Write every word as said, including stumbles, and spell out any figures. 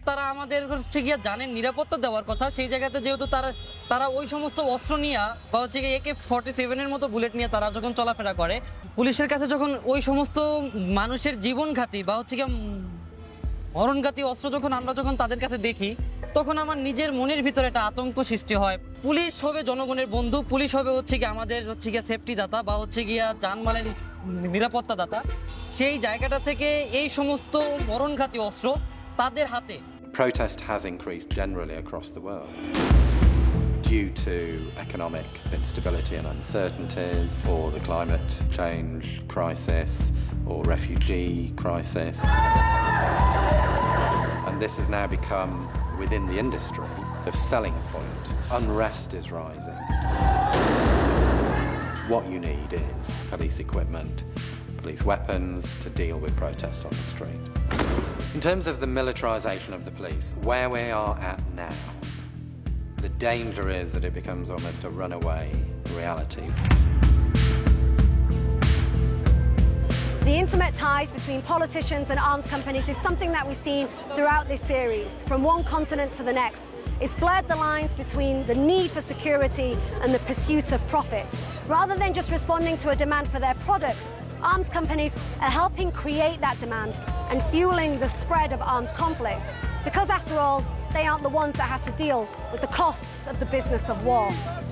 তারা আমাদের হচ্ছে গিয়ে জানেন নিরাপত্তা দেওয়ার কথা, সেই জায়গাতে যেহেতু তারা তারা ওই সমস্ত অস্ত্র নিয়ে বা হচ্ছে গিয়ে একে ফর্টি সেভেনের মতো বুলেট নিয়ে তারা যখন চলাফেরা করে, পুলিশের কাছে যখন ওই সমস্ত মানুষের জীবনঘাতী বা হচ্ছে গিয়ে মরণঘাতী অস্ত্র যখন আমরা যখন তাদের কাছে দেখি, তখন আমার নিজের মনের ভিতরে একটা আতঙ্ক সৃষ্টি হয়। পুলিশ হবে জনগণের বন্ধু, পুলিশ হবে হচ্ছে কি আমাদের হচ্ছে গিয়া সেফটি দাতা বা হচ্ছে গিয়া জানমালের নিরাপত্তা দাতা। সেই জায়গাটা থেকে এই সমস্ত মরণঘাতী অস্ত্র তাদের হাতে। Protest has increased generally across the world due to economic instability and uncertainties, or the climate change crisis, or refugee crisis. And this has now become, within the industry, a selling point. Unrest is rising. What you need is police equipment, police weapons to deal with protests on the street. In terms of the militarisation of the police, where we are at now, the danger is that it becomes almost a runaway reality. The intimate ties between politicians and arms companies is something that we've seen throughout this series, from one continent to the next. It's blurred the lines between the need for security and the pursuit of profit. Rather than just responding to a demand for their products, arms companies are helping create that demand and fueling the spread of armed conflict. Because after all, they aren't the ones that have to deal with the costs of the business of war.